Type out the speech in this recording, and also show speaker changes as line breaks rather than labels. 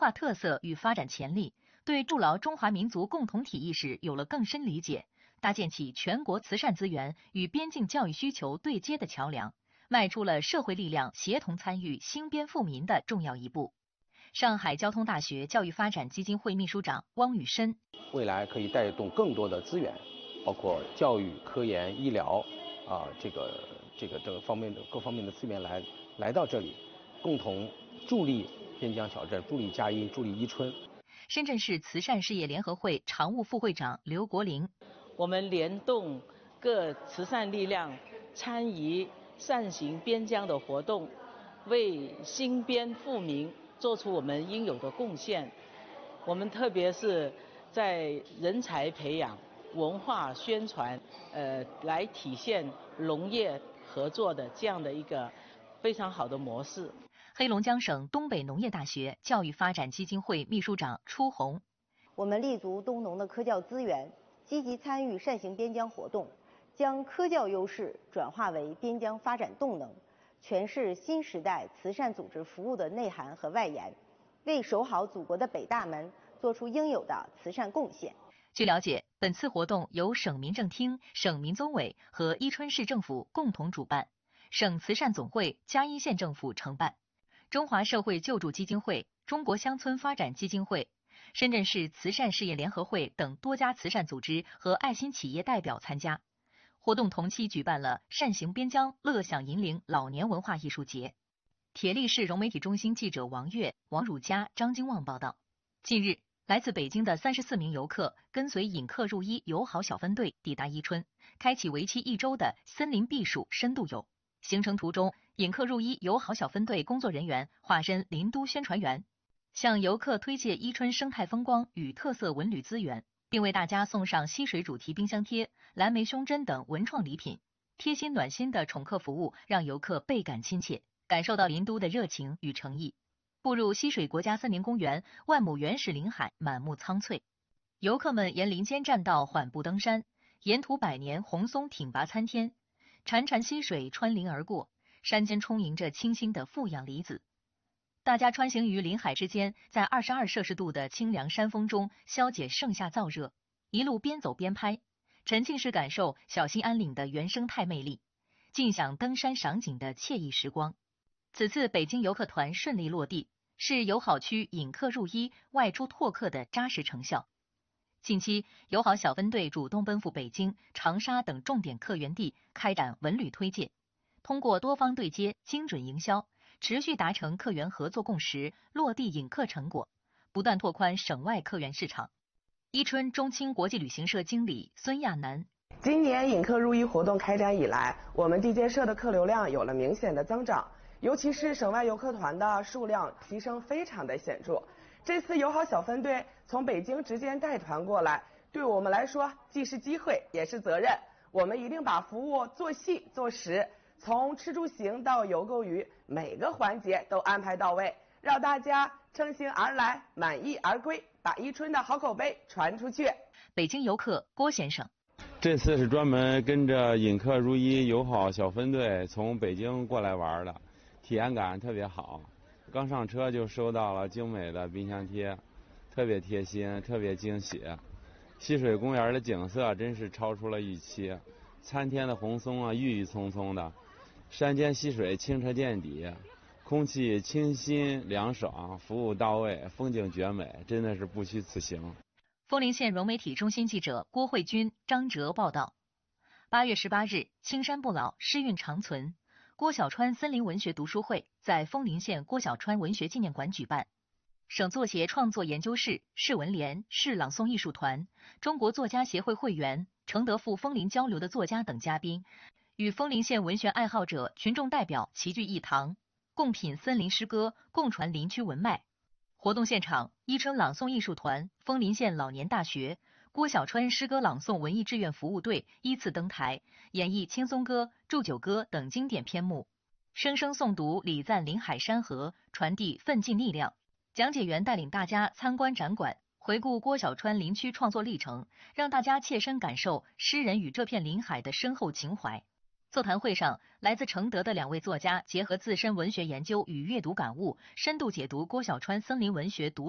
化特色与发展潜力，对筑牢中华民族共同体意识有了更深理解，搭建起全国慈善资源与边境教育需求对接的桥梁，迈出了社会力量协同参与兴边富民的重要一步。上海交通大学教育发展基金会秘书长汪宇深，
未来可以带动更多的资源，包括教育、科研、医疗这个方面的各方面的资源来到这里，共同助力边疆小镇，助力佳音，助力伊春。
深圳市慈善事业联合会常务副会长刘国林，
我们联动各慈善力量参与善行边疆的活动，为兴边富民做出我们应有的贡献。我们特别是在人才培养、文化宣传，来体现农业合作的这样的一个非常好的模式。
黑龙江省东北农业大学教育发展基金会秘书长初红，
我们立足东农的科教资源，积极参与善行边疆活动，将科教优势转化为边疆发展动能，诠释新时代慈善组织服务的内涵和外延，为守好祖国的北大门做出应有的慈善贡献。
据了解，本次活动由省民政厅、省民综委和伊春市政府共同主办，省慈善总会、嘉义县政府承办，中华社会救助基金会、中国乡村发展基金会、深圳市慈善事业联合会等多家慈善组织和爱心企业代表参加。活动同期举办了善行边疆乐享银陵老年文化艺术节。铁力市融媒体中心记者王悦、王汝佳、张金旺报道。近日，来自北京的34名游客跟随引客入伊友好小分队抵达伊春，开启为期1周的森林避暑深度游。行程途中，引客入伊友好小分队工作人员化身林都宣传员，向游客推介伊春生态风光与特色文旅资源，并为大家送上溪水主题冰箱贴、蓝莓胸针等文创礼品。贴心暖心的宠客服务让游客倍感亲切，感受到林都的热情与诚意。步入溪水国家森林公园，万亩原始林海满目苍翠，游客们沿林间栈道缓步登山，沿途百年红松挺拔参天，潺潺溪水穿林而过，山间充盈着清新的负氧离子。大家穿行于林海之间，在22摄氏度的清凉山风中消解盛夏燥热，一路边走边拍，沉浸式感受小兴安岭的原生态魅力，尽享登山赏景的惬意时光。此次北京游客团顺利落地，是友好区引客入伊、外出拓客的扎实成效。近期，友好小分队主动奔赴北京、长沙等重点客源地，开展文旅推介，通过多方对接、精准营销，持续达成客源合作共识，落地引客成果，不断拓宽省外客源市场。伊春中青国际旅行社经理孙亚楠，
今年引客入伊活动开展以来，我们地接社的客流量有了明显的增长，尤其是省外游客团的数量提升非常的显著。这次友好小分队从北京直接带团过来，对我们来说既是机会也是责任。我们一定把服务做细做实，从吃住行到游购娱，每个环节都安排到位，让大家乘兴而来，满意而归，把伊春的好口碑传出去。
北京游客郭先生，
这次是专门跟着引客入伊友好小分队从北京过来玩的，体验感特别好。刚上车就收到了精美的冰箱贴，特别贴心，特别惊喜。溪水公园的景色真是超出了预期，参天的红松啊，郁郁葱葱的，山间溪水清澈见底，空气清新凉爽，服务到位，风景绝美，真的是不虚此行。
丰陵县融媒体中心记者郭慧君、张哲报道。8月18日，青山不老，诗韵长存。郭小川森林文学读书会在丰陵县郭小川文学纪念馆举办，省作协创作研究室、市文联、市朗诵艺术团、中国作家协会会员、承德赴丰陵交流的作家等嘉宾，与丰陵县文学爱好者、群众代表齐聚一堂，共品森林诗歌，共传林区文脉。活动现场，伊春朗诵艺术团、丰陵县老年大学、郭小川诗歌朗诵文艺志愿服务队依次登台，演绎青松歌、祝酒歌等经典篇目，声声诵读礼赞林海山河，传递奋进力量。讲解员带领大家参观展馆，回顾郭小川林区创作历程，让大家切身感受诗人与这片林海的深厚情怀。座谈会上，来自承德的2位作家结合自身文学研究与阅读感悟，深度解读郭小川森林文学独